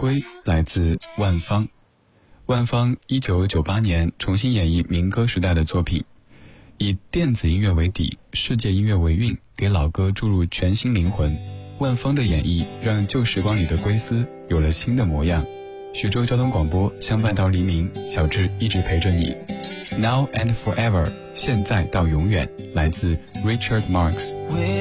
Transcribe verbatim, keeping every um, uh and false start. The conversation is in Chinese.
归》来自万芳。万芳一九九八年重新演绎民歌时代的作品，以电子音乐为底，世界音乐为韵，给老歌注入全新灵魂。万芳的演绎让旧时光里的归思有了新的模样。徐州交通广播相伴到黎明，小智一直陪着你。 Now and Forever， 现在到永远，来自 Richard Marx。